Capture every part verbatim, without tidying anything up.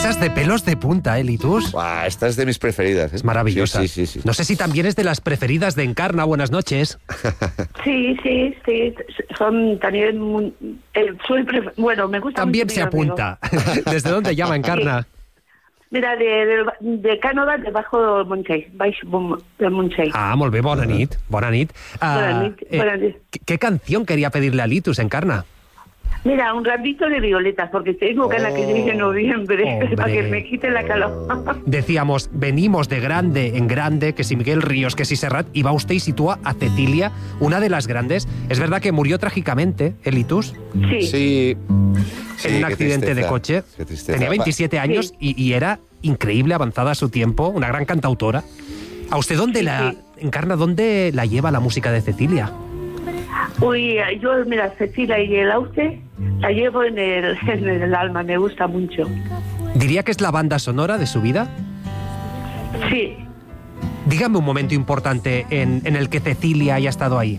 Esas de pelos de punta, ¿eh, Litus? Buah, esta es de mis preferidas, ¿eh? Es maravillosa. Sí, sí, sí, sí. No sé si también es de las preferidas de Encarna. Buenas noches. Sí, sí, sí. Son también... muy- eh, soy pref- bueno, me gusta También mucho se mi amigo. apunta. ¿Desde dónde llama Encarna? Mira, de, de, de Cànova, debajo del Montseny, baix Bon- del Montseny. Ah, molt bé, bona nit. Bona nit. Ah, Bona nit, bona nit. ¿qué, ¿Qué canción quería pedirle a Litus, Encarna? Mira, un ratito de violetas, porque tengo ganas que llegue noviembre, Hombre. para que me quite la calor. Decíamos, venimos de grande en grande, que si Miguel Ríos, que si Serrat, y va usted y sitúa a Cecilia, una de las grandes. Es verdad que murió trágicamente, ¿eh, Litus? Sí. Sí. Sí, En un qué accidente de tristeza, coche. qué tristeza. Tenía veintisiete años Sí. y, y era increíble, avanzada a su tiempo, una gran cantautora. ¿A usted dónde Sí, la, sí. Encarna, dónde la lleva la música de Cecilia? Uy, yo, mira, Cecilia y el Auce la llevo en el, en el alma, me gusta mucho. ¿Diría que es la banda sonora de su vida? Sí. Dígame un momento importante en, en el que Cecilia haya estado ahí.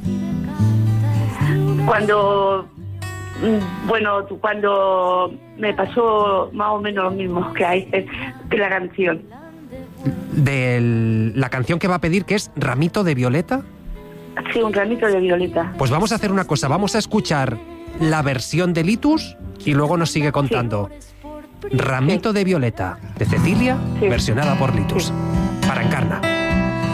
Cuando, mm, bueno, tú- cuando me pasó más o menos lo mismo que hay que la canción. De la canción que va a pedir, que es Ramito de Violeta. Sí, un ramito de violeta. Pues vamos a hacer una cosa, vamos a escuchar la versión de Litus y luego nos sigue contando. Ramito de Violeta, de Cecilia, Sí. versionada por Litus. Para Encarna.